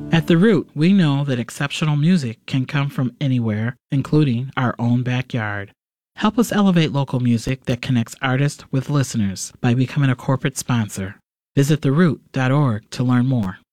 At The Root, we know that exceptional music can come from anywhere, including our own backyard. Help us elevate local music that connects artists with listeners by becoming a corporate sponsor. Visit theroot.org to learn more.